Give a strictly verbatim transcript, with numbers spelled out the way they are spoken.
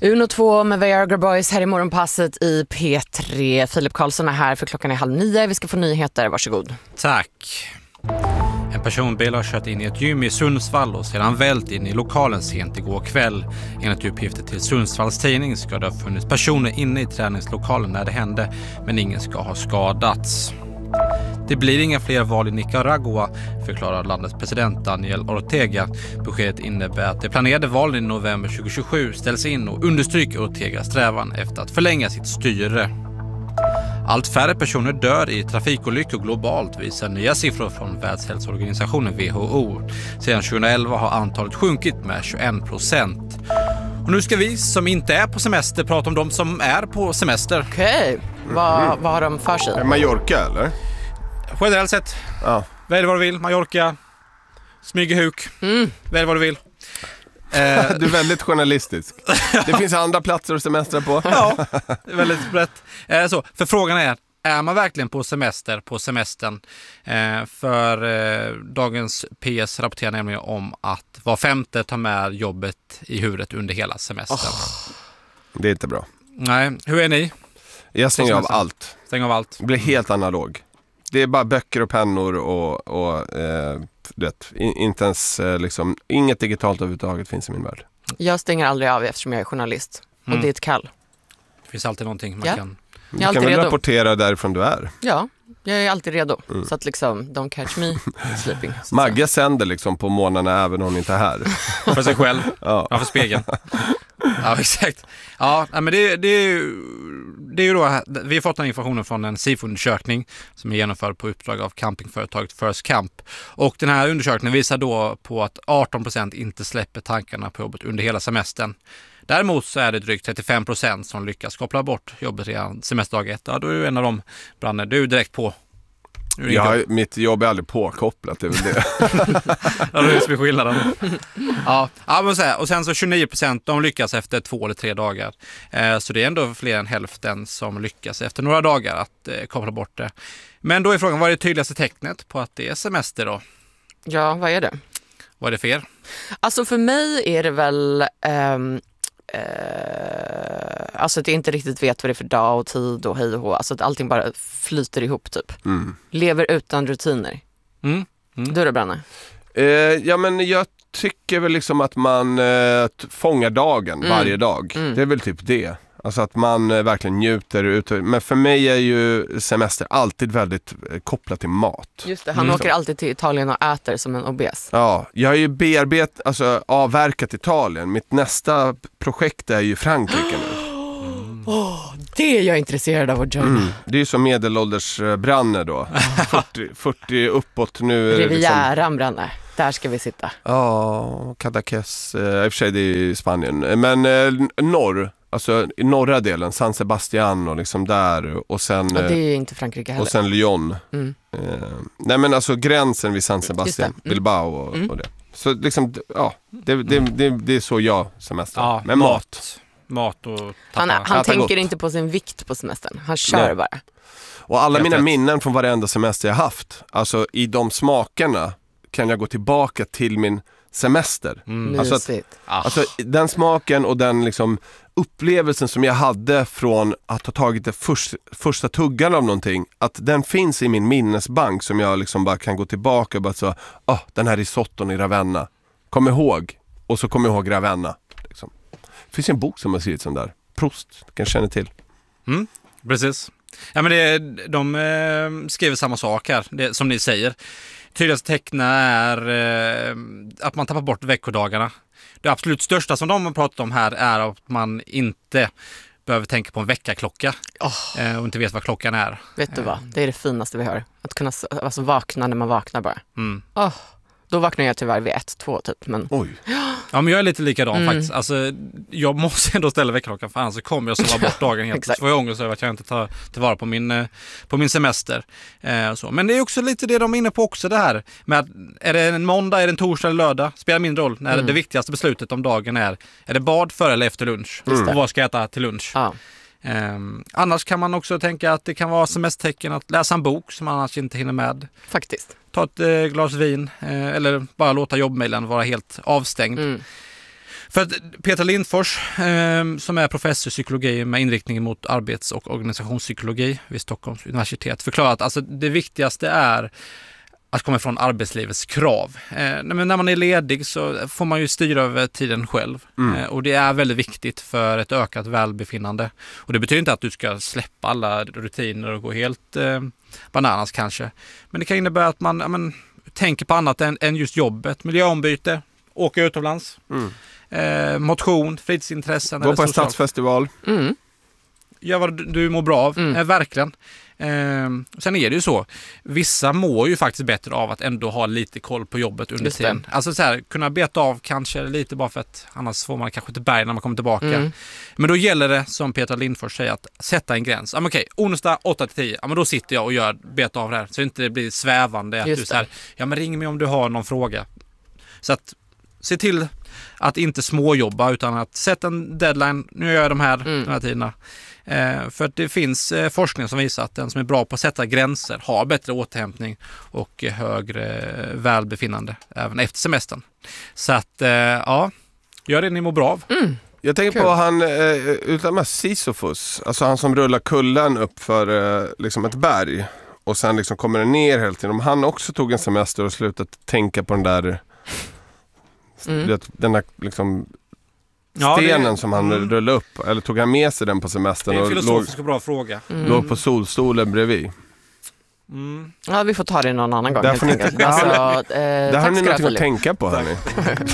Uno två med Viagra Boys här i morgonpasset i P tre. Filip Karlsson är här för klockan är halv nio. Vi ska få nyheter, varsågod. Tack. En personbil har kört in i ett gym i Sundsvall och sedan vält in i lokalen sent igår kväll. Enligt uppgifter till Sundsvalls tidning ska det ha funnits personer inne i träningslokalen när det hände, men ingen ska ha skadats. Det blir inga fler val i Nicaragua, förklarar landets president Daniel Ortega. Beskedet innebär att det planerade valet i november tjugohundratjugosju ställs in och understryker Ortegas strävan efter att förlänga sitt styre. Allt färre personer dör i trafikolyckor globalt, visar nya siffror från Världshälsoorganisationen W H O. Sedan tjugoelva har antalet sjunkit med tjugoen procent. Och nu ska vi som inte är på semester prata om de som är på semester. Okej, okay. vad, mm. vad har de för sig? Mallorca eller? Generellt sett. Ja. Välj vad du vill. Mallorca, Smygehuk. Mm. Välj vad du vill. Du är väldigt journalistisk. Det finns andra platser att semestra på. Ja, väldigt brett. Eh, så, för frågan är, är man verkligen på semester på semestern? Eh, för eh, dagens P S rapporterar nämligen om att var femte tar med jobbet i huvudet under hela semestern. Oh. Det är inte bra. Nej, hur är ni? Jag stänger av allt. Stänger av allt. Det blir helt analog. Det är bara böcker och pennor och, och eh, rätt. In, inte ens eh, liksom, inget digitalt överhuvudtaget finns i min värld. Jag stänger aldrig av eftersom jag är journalist. Och Mm. det är ett kall. Det finns alltid någonting man ja. kan... Du kan väl redo. rapportera därifrån du är. Ja, jag är alltid redo. Mm. Så att liksom, don't catch me sleeping. Magge sänder liksom på månaderna även om hon inte är här. För sig själv. Ja. Ja, för spegeln. Ja, exakt. Ja, men det, det, är ju, det är ju då, vi har fått den informationen från en SIFO-undersökning som är genomförd på uppdrag av campingföretaget First Camp. Och den här undersökningen visar då på att arton procent inte släpper tankarna på jobbet under hela semestern. Däremot så är det drygt trettiofem procent som lyckas koppla bort jobbet redan semesterdag ett. Ja, då är du en av dem, Branne. Du är direkt på. Är ja, mitt jobb är aldrig påkopplat, det är väl det. Ja, det är som är skillnaden. Ja, ja men så här, och sen så tjugonio procent de lyckas efter två eller tre dagar. Eh, så det är ändå fler än hälften som lyckas efter några dagar att eh, koppla bort det. Men då är frågan, vad är det tydligaste tecknet på att det är semester då? Ja, vad är det? Vad är det för er? Alltså för mig är det väl... Um... Uh, alltså att jag inte riktigt vet vad det är för dag och tid och hej och hå. Alltså att allting bara flyter ihop typ. Mm. Lever utan rutiner. Mm. Mm. Du då, Branne? Eh, ja, men jag tycker väl liksom att man eh, fångar dagen Mm. varje dag. Mm. Det är väl typ det. Alltså att man eh, verkligen njuter ut. Men för mig är ju semester alltid väldigt eh, kopplat till mat. Just det, han Mm. åker alltid till Italien och äter som en obes. Ja, jag har ju bearbetat, alltså avverkat Italien. Mitt nästa projekt är ju Frankrike nu. Oh, det är jag intresserad av att göra. Mm. Det är ju som medelålders eh, Branne då. fyrtio, fyrtio uppåt nu. är det liksom- Rivieran, Branne. Där ska vi sitta. Ja, Cadaqués, eh, i och för sig det är i Spanien. Men eh, norr, alltså i norra delen, San Sebastian och liksom där. Och sen, Och det eh, är ju inte Frankrike heller. och sen Lyon. Mm. Eh, nej men alltså gränsen vid San Sebastian, Just det. Mm. Bilbao och, Mm. och det. Så liksom, ja, det, det, det, det är så jag semestrar. Ja, med mat. Mat och Han, tappa. han Äta tänker gott. inte på sin vikt på semestern. Han kör Nej. bara. Och alla Helt mina rätt. minnen från varenda semester jag haft, alltså i de smakerna kan jag gå tillbaka till min semester. Mm. Alltså att- Mysigt. Ah. Alltså den smaken och den liksom upplevelsen som jag hade från att ha tagit det först, första tuggan av någonting, att den finns i min minnesbank som jag liksom bara kan gå tillbaka och bara så, ah, den här risotton i Ravenna. Kom ihåg. Och så kommer jag ihåg Ravenna. Liksom. Det finns en bok som har skrivit sån där. Proust, kan känna till. Mm, precis. Ja, men det, de eh, skriver samma sak här, det, som ni säger. Tydligaste teckna är eh, att man tappar bort veckodagarna. Det absolut största som de har pratat om här är att man inte behöver tänka på en veckaklocka Oh, eh, och inte vet vad klockan är. vet du vad? Det är det finaste vi har. Att kunna s- alltså, vakna när man vaknar bara. Mm. Oh, då vaknar jag tyvärr vid ett, två typ. Men Oj. Ja, men jag är lite likadan Mm. faktiskt. Alltså, jag måste ändå ställa väckarklockan för annars så kommer jag sova bort dagen helt. Exakt. Så får jag ångest över att jag inte tar tillvara på min, eh, på min semester. Eh, så. Men det är också lite det de är inne på också det här. Med att, är det en måndag, är det en torsdag eller lördag? Spelar mindre roll. När Mm. det viktigaste beslutet om dagen är, är det bad före eller efter lunch? Just Och vad ska jag äta till lunch? ja. Um, annars kan man också tänka att det kan vara semestertecken att läsa en bok som man annars inte hinner med. Faktiskt. Ta ett eh, glas vin eh, eller bara låta jobbmailen vara helt avstängd. Mm. För att Petra Lindfors, eh, som är professor i psykologi med inriktning mot arbets- och organisationspsykologi vid Stockholms universitet, förklarar att alltså, det viktigaste är att komma ifrån arbetslivets krav. Eh, men när man är ledig så får man ju styra över tiden själv. Mm. Eh, och det är väldigt viktigt för ett ökat välbefinnande. Och det betyder inte att du ska släppa alla rutiner och gå helt eh, bananas kanske. Men det kan innebära att man ja, men, tänker på annat än, än just jobbet. Miljöombyte, åka utomlands, mm. eh, motion, fritidsintressen. Gå på en stadsfestival. Mm. Gör vad du, du mår bra av, mm. eh, verkligen. Eh, sen är det ju så, vissa mår ju faktiskt bättre av att ändå ha lite koll på jobbet under tiden. Alltså så här, kunna beta av kanske lite bara för att annars får man kanske inte berg när man kommer tillbaka. Mm. Men då gäller det, som Petra Lindfors säger, att sätta en gräns. Ja, men okej, onsdag åtta till tio, ja, men då sitter jag och gör beta av det här. Så det inte blir svävande. Att du så här, ja men ring mig om du har någon fråga. Så att se till att inte småjobba utan att sätta en deadline, nu gör jag de här, mm. de här tiderna. Eh, för att det finns eh, forskning som visar att den som är bra på att sätta gränser har bättre återhämtning och eh, högre eh, välbefinnande även efter semestern. Så att, eh, ja, gör det ni mår bra av. Mm. Jag tänker Kul. på han, eh, utan med Sisyfos, alltså han som rullar kullen upp för eh, liksom ett berg och sen liksom kommer den ner hela tiden. Om han också tog en semester och slutat tänka på den där mm. den där liksom stenen ja, det, som han mm. rullade upp, eller tog han med sig den på semestern? Det är en filosofisk och låg, bra fråga. Mm. Låg på solstolen bredvid. Mm. Ja, vi får ta det någon annan gång. Där får ni, alltså, eh, det har ni något att tänka på, hörni.